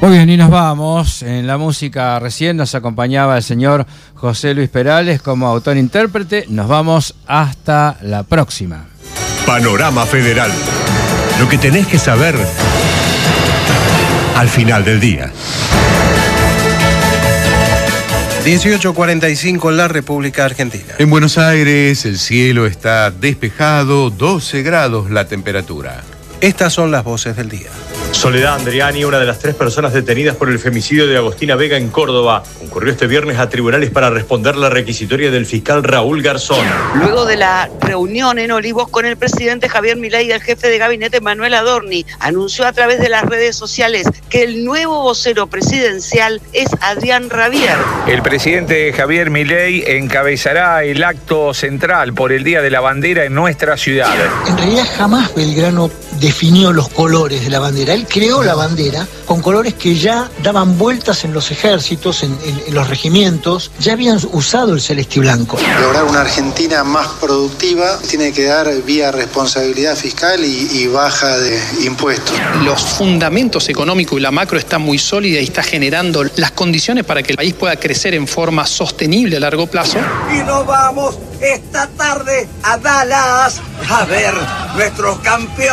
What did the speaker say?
Muy bien, y nos vamos. En la música recién nos acompañaba el señor José Luis Perales como autor-intérprete. Nos vamos hasta la próxima. Panorama Federal. Lo que tenés que saber al final del día. 18:45 en la República Argentina. En Buenos Aires el cielo está despejado, 12 grados la temperatura. Estas son las voces del día. Soledad Andriani, una de las 3 personas detenidas por el femicidio de Agostina Vega en Córdoba, concurrió este viernes a tribunales para responder la requisitoria del fiscal Raúl Garzón. Luego de la reunión en Olivos con el presidente Javier Milei y el jefe de gabinete Manuel Adorni, anunció a través de las redes sociales que el nuevo vocero presidencial es Adrián Rabier. El presidente Javier Milei encabezará el acto central por el Día de la Bandera en nuestra ciudad. En realidad jamás Belgrano definió los colores de la bandera. Él creó la bandera con colores que ya daban vueltas en los ejércitos, en los regimientos, ya habían usado el celeste y blanco. Lograr una Argentina más productiva tiene que dar vía responsabilidad fiscal y baja de impuestos. Los fundamentos económicos y la macro están muy sólidas y está generando las condiciones para que el país pueda crecer en forma sostenible a largo plazo. Y nos vamos esta tarde a Dallas a ver nuestros campeones.